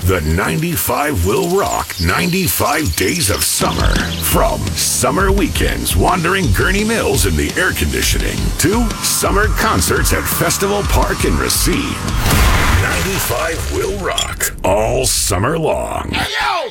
The 95 will rock 95 days of summer. From summer weekends wandering Gurney Mills in the air conditioning to summer concerts at Festival Park in Racine. 95 will rock all summer long.